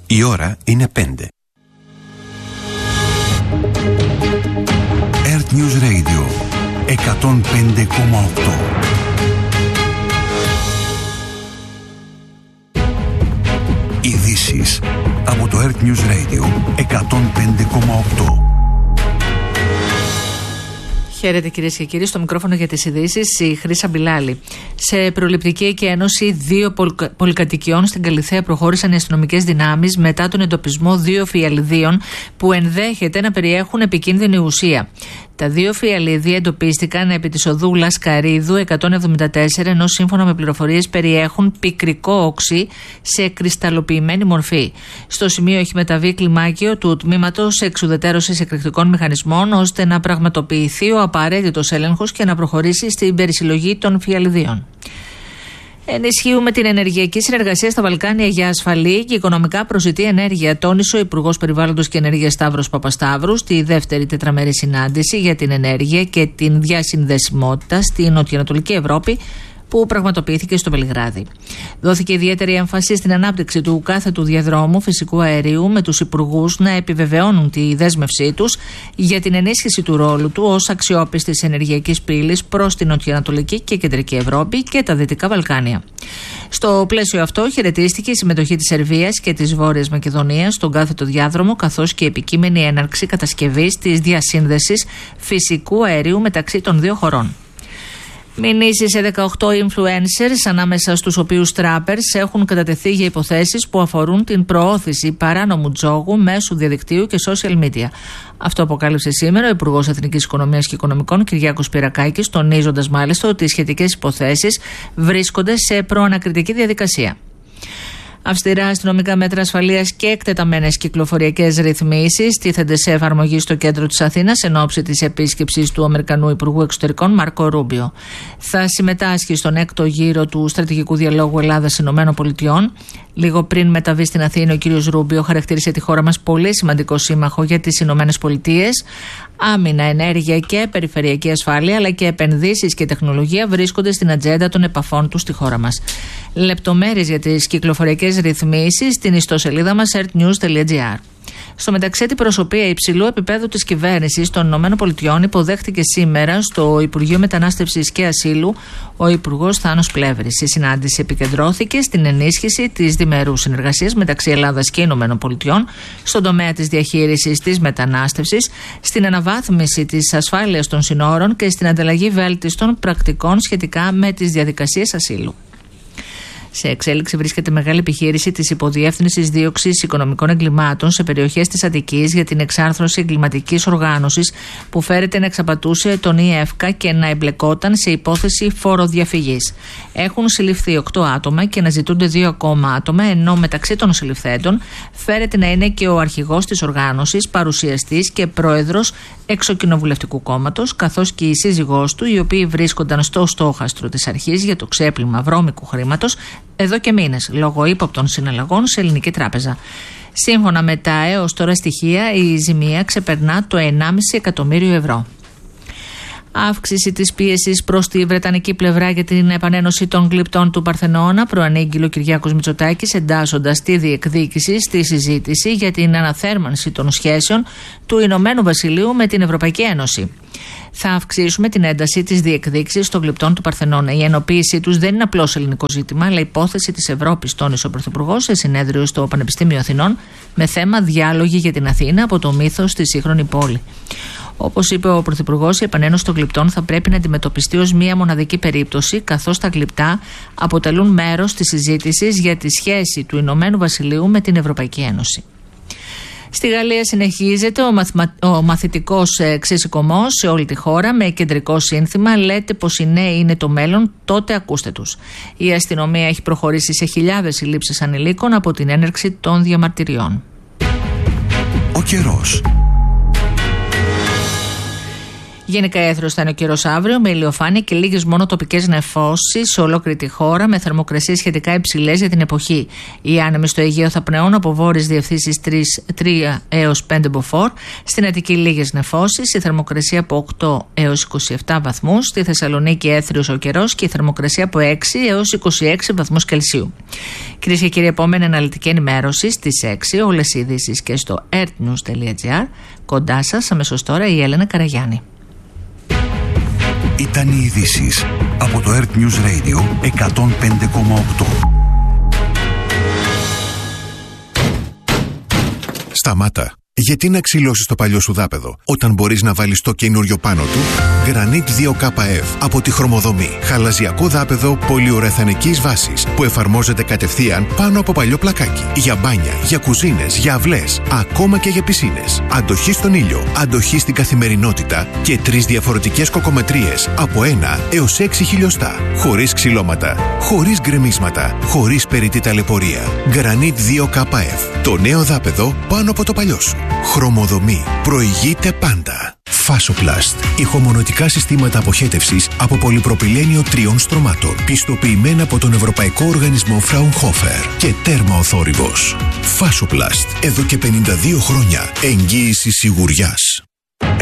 Η ώρα είναι 5. Earth News Radio 105,8. Ειδήσεις από το Earth News Radio 105,8. Χαίρετε κυρίες και κύριοι, στο μικρόφωνο για τις ειδήσεις η Χρύσα Μπιλάλη. Σε προληπτική εκένωση 2 πολυκατοικιών στην Καλιθέα προχώρησαν οι αστυνομικές δυνάμεις μετά τον εντοπισμό 2 φιαλιδίων που ενδέχεται να περιέχουν επικίνδυνη ουσία. Τα 2 φιαλίδια εντοπίστηκαν επί της οδού Λασκαρίδου 174, ενώ σύμφωνα με πληροφορίες περιέχουν πικρικό οξύ σε κρυσταλλοποιημένη μορφή. Στο σημείο έχει μεταβεί κλιμάκιο του τμήματος εξουδετερώσης εκρηκτικών μηχανισμών, ώστε να πραγματοποιηθεί ο απαραίτητος έλεγχος και να προχωρήσει στην περισυλλογή των φιαλιδίων. Ενισχύουμε την ενεργειακή συνεργασία στα Βαλκάνια για ασφαλή και οικονομικά προσιτή ενέργεια, τόνισε ο Υπουργός Περιβάλλοντος και Ενέργειας Σταύρος Παπασταύρου στη δεύτερη τετραμερή συνάντηση για την ενέργεια και την διασυνδεσιμότητα στη Νοτιοανατολική Ευρώπη, που πραγματοποιήθηκε στο Βελιγράδι. Δόθηκε ιδιαίτερη έμφαση στην ανάπτυξη του κάθετου διαδρόμου φυσικού αερίου, με τους υπουργούς να επιβεβαιώνουν τη δέσμευσή τους για την ενίσχυση του ρόλου του ως αξιόπιστης ενεργειακής πύλης προς την Νοτιοανατολική και Κεντρική Ευρώπη και τα Δυτικά Βαλκάνια. Στο πλαίσιο αυτό χαιρετίστηκε η συμμετοχή της Σερβίας και της Βόρειας Μακεδονίας στον κάθετο διάδρομο, καθώς και η επικείμενη έναρξη κατασκευής της διασύνδεσης φυσικού αερίου μεταξύ των δύο χωρών. Μηνύσεις σε 18 influencers, ανάμεσα στους οποίους trappers, έχουν κατατεθεί για υποθέσεις που αφορούν την προώθηση παράνομου τζόγου μέσω διαδικτύου και social media. Αυτό αποκάλυψε σήμερα ο Υπουργός Εθνικής Οικονομίας και Οικονομικών Κυριάκος Πυρακάκης, τονίζοντας μάλιστα ότι οι σχετικές υποθέσεις βρίσκονται σε προανακριτική διαδικασία. Αυστηρά αστυνομικά μέτρα ασφαλείας και εκτεταμένες κυκλοφοριακές ρυθμίσεις τίθενται σε εφαρμογή στο κέντρο της Αθήνας εν ώψη της επίσκεψης του Αμερικανού Υπουργού Εξωτερικών Μάρκο Ρούμπιο. Θα συμμετάσχει στον 6ο γύρο του στρατηγικού διαλόγου Ελλάδα-ΗΠΑ. Λίγο πριν μεταβεί στην Αθήνα, ο κ. Ρούμπιο χαρακτήρισε τη χώρα μας πολύ σημαντικό σύμμαχο για τις ΗΠΑ. Άμυνα, ενέργεια και περιφερειακή ασφάλεια, αλλά και επενδύσεις και τεχνολογία βρίσκονται στην ατζέντα των επαφών του στη χώρα μας. Λεπτομέρειες για τις κυκλοφοριακές ρυθμίσεις στην ιστοσελίδα μας earthnews.gr. Στο μεταξύ, την προσωπία υψηλού επίπεδου της κυβέρνησης των ΗΠΑ υποδέχτηκε σήμερα στο Υπουργείο Μετανάστευσης και Ασύλου ο Υπουργός Θάνος Πλεύρης. Η συνάντηση επικεντρώθηκε στην ενίσχυση της διμερούς συνεργασίας μεταξύ Ελλάδας και ΗΠΑ στον τομέα της διαχείρισης της μετανάστευσης, στην αναβάθμιση της ασφάλειας των συνόρων και στην ανταλλαγή βέλτιστων πρακτικών σχετικά με τις διαδικασίες ασύλου. Σε εξέλιξη βρίσκεται μεγάλη επιχείρηση της Υποδιεύθυνσης Δίωξης Οικονομικών Εγκλημάτων σε περιοχές της Αττικής για την εξάρθρωση εγκληματικής οργάνωσης που φέρεται να εξαπατούσε τον ΙΕΦΚΑ και να εμπλεκόταν σε υπόθεση φοροδιαφυγής. Έχουν συλληφθεί 8 άτομα και αναζητούνται 2 ακόμα άτομα, ενώ μεταξύ των συλληφθέντων φέρεται να είναι και ο αρχηγός της οργάνωσης, παρουσιαστής και πρόεδρος εξοκοινοβουλευτικού κόμματος, καθώς και η σύζυγός του, οι οποίοι βρίσκονταν στο στόχαστρο της αρχής για το ξέπλυμα βρώμικου χρήματος εδώ και μήνες, λόγω ύποπτων συναλλαγών σε ελληνική τράπεζα. Σύμφωνα με τα έως τώρα στοιχεία, η ζημία ξεπερνά το 1,5 εκατομμύριο ευρώ. Αύξηση της πίεσης προς τη βρετανική πλευρά για την επανένωση των γλυπτών του Παρθενώνα, προανήγγειλε ο Κυριάκος Μητσοτάκης, εντάσσοντας τη διεκδίκηση στη συζήτηση για την αναθέρμανση των σχέσεων του Ηνωμένου Βασιλείου με την Ευρωπαϊκή Ένωση. Θα αυξήσουμε την ένταση της διεκδίκησης των γλυπτών του Παρθενώνα. Η ενοποίησή τους δεν είναι απλώς ελληνικό ζήτημα, αλλά υπόθεση της Ευρώπης, τόνισε ο Πρωθυπουργός σε συνέδριο στο Πανεπιστήμιο Αθηνών με θέμα διάλογοι για την Αθήνα από το μύθο στη σύγχρονη πόλη. Όπως είπε ο Πρωθυπουργός, η επανένωση των γλυπτών θα πρέπει να αντιμετωπιστεί ως μία μοναδική περίπτωση, καθώς τα γλυπτά αποτελούν μέρος της συζήτησης για τη σχέση του Ηνωμένου Βασιλείου με την Ευρωπαϊκή Ένωση. Στη Γαλλία συνεχίζεται ο μαθητικός ξεσηκωμός σε όλη τη χώρα με κεντρικό σύνθημα «Λέτε πως οι νέοι είναι το μέλλον, τότε ακούστε τους». Η αστυνομία έχει προχωρήσει σε χιλιάδες συλλήψεις ανηλίκων από την έναρξη των διαμαρτυριών. Ο καιρός. Γενικά έθρος θα είναι ο καιρός αύριο, με ηλιοφάνεια και λίγες μόνο τοπικές νεφώσεις σε ολόκληρη τη χώρα, με θερμοκρασίες σχετικά υψηλές για την εποχή. Οι άνεμοι στο Αιγαίο θα πνεούν από βόρειες διευθύνσεις 3 έως 5 μποφόρ. Στην Αττική λίγες νεφώσεις, η θερμοκρασία από 8 έως 27 βαθμούς. Στη Θεσσαλονίκη έθριος ο καιρός και η θερμοκρασία από 6 έως 26 βαθμούς Κελσίου. Κυρίες και κύριοι, επόμενη αναλυτική ενημέρωση στις 6. Όλες οι ειδήσεις και στο earthnews.gr. Κοντά σας αμέσως τώρα η Έλενα Καραγιάννη. Ήταν οι ειδήσεις από το Earth News Radio 105,8. Σταμάτα. Γιατί να ξυλώσεις το παλιό σου δάπεδο όταν μπορείς να βάλεις το καινούριο πάνω του? Granit 2KF από τη Χρωμοδομή. Χαλαζιακό δάπεδο πολυουρεθανικής βάσης που εφαρμόζεται κατευθείαν πάνω από παλιό πλακάκι. Για μπάνια, για κουζίνες, για αυλές, ακόμα και για πισίνες. Αντοχή στον ήλιο, αντοχή στην καθημερινότητα και 3 διαφορετικές κοκομετρίες από 1 έως 6 χιλιοστά. Χωρίς ξυλώματα, χωρίς γκρεμίσματα, χωρίς περιττή ταλαιπωρία. Granit 2KF. Το νέο δάπεδο πάνω από το παλιό σου. Χρωμοδομή. Προηγείται πάντα. Fasoplast. Ηχομονωτικά συστήματα αποχέτευσης από πολυπροπυλένιο 3 στρωμάτων. Πιστοποιημένα από τον Ευρωπαϊκό Οργανισμό Fraunhofer και τέρμα ο θόρυβος. Fasoplast. Εδώ και 52 χρόνια. Εγγύηση σιγουριάς.